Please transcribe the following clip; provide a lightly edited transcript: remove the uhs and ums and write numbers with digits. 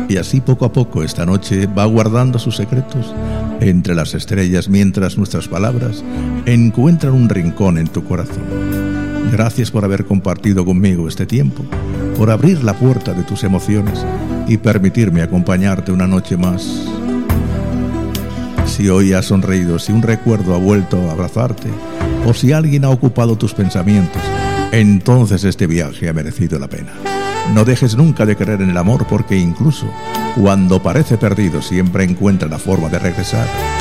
Y así poco a poco esta noche va guardando sus secretos entre las estrellas mientras nuestras palabras encuentran un rincón en tu corazón. Gracias por haber compartido conmigo este tiempo, por abrir la puerta de tus emociones y permitirme acompañarte una noche más. Si hoy has sonreído, si un recuerdo ha vuelto a abrazarte, o si alguien ha ocupado tus pensamientos, entonces este viaje ha merecido la pena. No dejes nunca de creer en el amor, porque incluso cuando parece perdido siempre encuentra la forma de regresar.